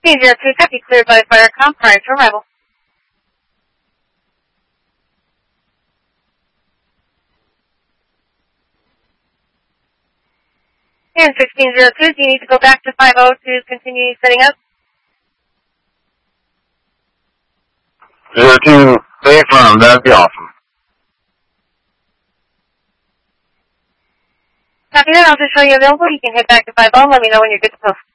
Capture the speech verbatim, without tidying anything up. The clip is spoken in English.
sixteen zero two, copy, cleared by Firecom, prior to arrival. And sixteen zero two, do you need to go back to five oh to continue setting up? zero two, stay firm, that'd be awesome. Copy that, I'll just show you available. You can head back to five oh and let me know when you're good to post.